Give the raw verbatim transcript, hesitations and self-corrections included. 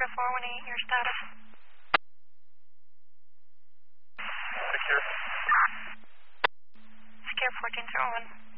four one eight, your status. Secure. Secure fourteen zero one.